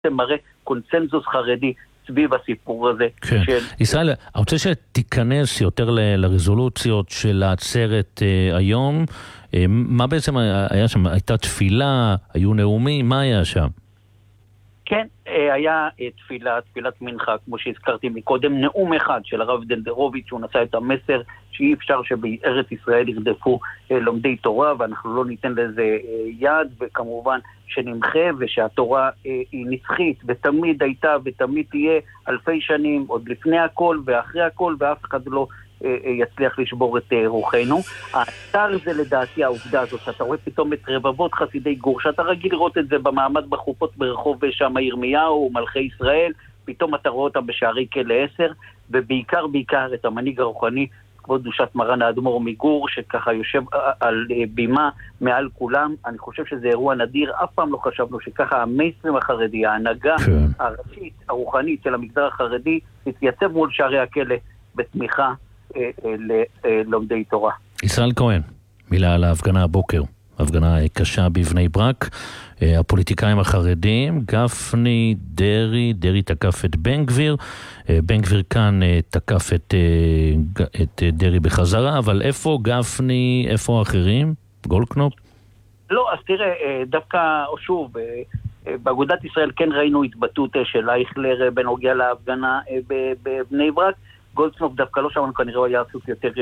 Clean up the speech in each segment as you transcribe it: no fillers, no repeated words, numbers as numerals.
בעצם מראה קונצנזוס חרדי סביב הסיפור הזה. כן. ישראל, אני רוצה שתיכנס יותר לרזולוציות של העצרת היום. מה בעצם היה שם? הייתה תפילה, היו נאומים, מה היה שם? כן, היה תפילת מנחה, כמו שהזכרתי מקודם, נאום אחד של הרב דנדרוביץ', שהוא נשא את המסר שאי אפשר שבארץ ישראל ירדפו לומדי תורה, ואנחנו לא ניתן לזה יד, וכמובן שנמחה, ושהתורה היא נצחית, ותמיד הייתה ותמיד תהיה אלפי שנים, עוד לפני הכל ואחרי הכל, ואף אחד לא יצליח לשבור את רוחנו. האתר זה לדעתי העובדה הזאת, שאתה רואה פתאום את רבבות חסידי גור, שאתה רגיל לראות את זה במעמד בחופות ברחוב שם ירמיהו, מלכי ישראל, פתאום אתה רואה אותם בשערי כלא 10, ובעיקר את המנהיג הרוחני, כבוד קדושת מרן האדמו"ר מגור, שככה יושב על בימה מעל כולם. אני חושב שזה אירוע נדיר, אף פעם לא חשבנו שככה המיינסטרים החרדי, ההנהגה הראשית, הרוחנית של המגזר החרדי, תתייצב מול שערי הכלא בתמיכה ללומדי תורה. ישראל כהן, מילה על ההפגנה הבוקר, הפגנה קשה בבני ברק, הפוליטיקאים החרדים, גפני, דרי תקף את בן גביר, בן גביר כאן תקף את דרי בחזרה, אבל איפה גפני, איפה האחרים? גולדקנופ? לא, אז תראה, דווקא, שוב, באגודת ישראל כן ראינו התבטאות של אייכלר בנוגע להפגנה בבני ברק, גולדקנופ דווקא לא שמענו, כנראה הוא היה עסוק יותר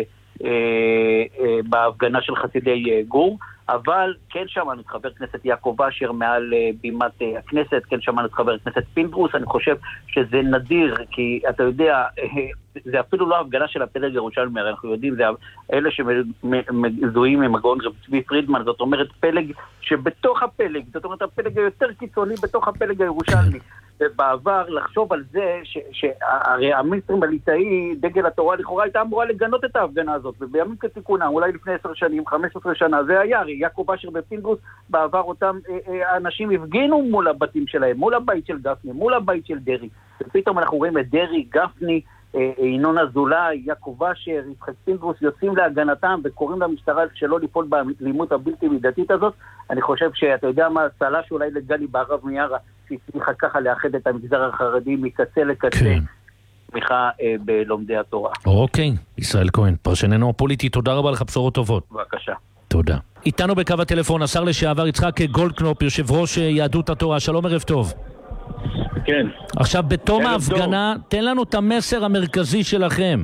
בהפגנה של חסידי גור, אבל כן שמענו את חבר כנסת יעקב אשר מעל בימת הכנסת, כן שמענו את חבר כנסת פינדרוס. אני חושב שזה נדיר, כי אתה יודע, זה אפילו לא הפגנה של הפלג ירושלמי, אנחנו יודעים, זה אלה שמזוהים עם הגאון רב צבי פרידמן, זאת אומרת פלג שבתוך הפלג, זאת אומרת הפלג היותר קיצוני בתוך הפלג הירושלמי. ובעבר לחשוב על זה שהרי המיינסטרים הליטאי, דגל התורה לכאורה הייתה אמורה לגנות את ההפגנה הזאת, ובימים כתיקונם, אולי לפני 10 שנים, 15 שנה, זה היה, יעקב אשר בפינדרוס, בעבר אותם אנשים הפגינו מול הבתים שלהם, מול הבית של גפני, מול הבית של דרי, ופתאום אנחנו רואים את דרי, גפני, ינון אזולאי, יעקב אשר, יצחק פינדרוס, יוצאים להגנתם וקוראים למשטרה שלא ליפול באלימות הבלתי מידתית הזאת. אני חושב שאתה יודע מה, צל"ש אולי לגלי בערב מיארה, שהצליחה ככה לאחד את המגזר החרדי מקצה לקצה, תמיכה בלומדי התורה. אוקיי, ישראל כהן, פרשננו הפוליטי, תודה רבה לך, בשורות טובות. בבקשה. תודה. איתנו בקו הטלפון השר לשעבר יצחק גולדקנופ, יושב ראש יהדות התורה. שלום, ערב טוב. כן. עכשיו, בתום ההפגנה, תן לנו את המסר המרכזי שלכם.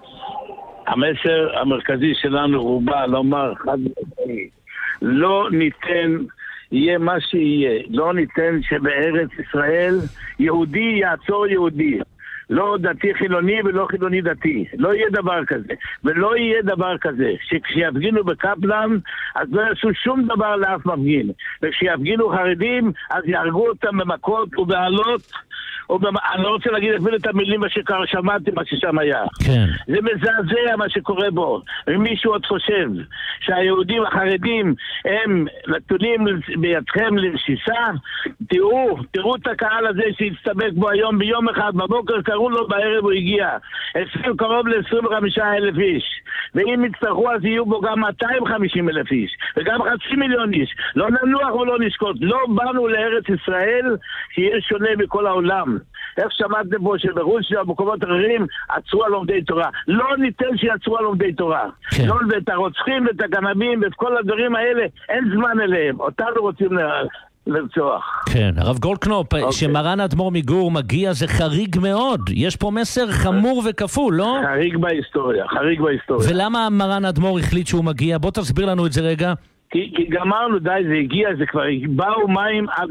המסר המרכזי שלנו הוא בא לומר חד משמעית, לא ניתן, יהיה מה שיהיה, לא ניתן שבארץ ישראל יהודי יעצור יהודי. לא דתי חילוני ולא חילוני דתי. לא יהיה דבר כזה. ולא יהיה דבר כזה שכשיפגינו בקפלן אז לא יעשו שום דבר לאף מפגין. וכשיפגינו חרדים אז יהרגו אותם במכות ובעלות. אני לא רוצה להגיד אפילו את המילים מה שכבר שמעתי מה ששם היה. כן. זה מזעזע מה שקורה בו. ומישהו עוד חושב שהיהודים החרדים הם נתונים בידכם לרשיסה, תראו את הקהל הזה שהצטבק בו היום ביום אחד, בבוקר קראו לו, בערב הוא הגיע. קרוב ל-25,000 איש. ואם יצטרכו אז יהיו בו גם 250,000 איש. וגם 500,000 איש. לא ננוח ולא נשקוט. לא באנו לארץ ישראל שיהיה שונה מכל העולם. איך שמעתם פה שברוסיה ובמקומות אחרים עצרו על לומדי תורה. לא ניתן שיעצרו על לומדי תורה. כן. לא, ואת הרוצחים ואת הגנבים ואת כל הדברים האלה אין זמן אליהם. אותנו רוצים לרצוח. כן, הרב גולדקנופ, שמרן האדמו"ר מגור מגיע זה חריג מאוד. יש פה מסר חמור וכפול, לא? חריג בהיסטוריה. ולמה מרן האדמו"ר החליט שהוא מגיע? בוא תסביר לנו את זה רגע. כי גמרנו, די, זה הגיע, זה כבר באו מים עד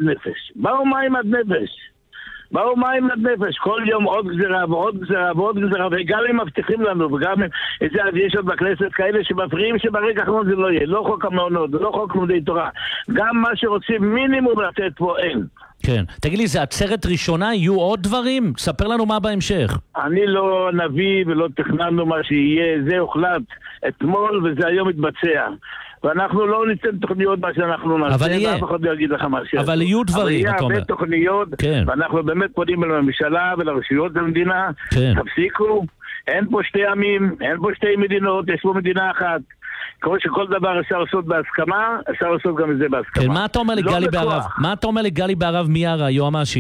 נפש. כל יום עוד גזרה ועוד גזרה ועוד גזרה, וגם הם מבטיחים לנו, וגם את זה יש עוד בכנסת כאלה שמפריעים שברגע האחרון זה לא יהיה. לא חוק המעונות, לא חוק לומדי תורה. גם מה שרוצים מינימום לתת פה אין. כן. תגיד לי, זה עצרת ראשונה? יהיו עוד דברים? ספר לנו מה בהמשך. אני לא נביא ולא תכננו מה שיהיה. זה הוחלט אתמול וזה היום מתבצע. ואנחנו לא ניתן תוכניות מה שאנחנו נעשה, ואף אחד לא יגיד לך מה שיהיה. אבל יהיו דברים, אתה אומר. אבל יהיו הרבה תוכניות, ואנחנו באמת פונים לממשלה ולרשויות במדינה, תפסיקו, אין פה שתי עמים, אין פה שתי מדינות, יש פה מדינה אחת. כמו שכל דבר אפשר לעשות בהסכמה, אפשר לעשות גם את זה בהסכמה. כן, מה אתה אומר לגלי בערב? מה אתה אומר לגלי בערב מיארה, היועמ"שית?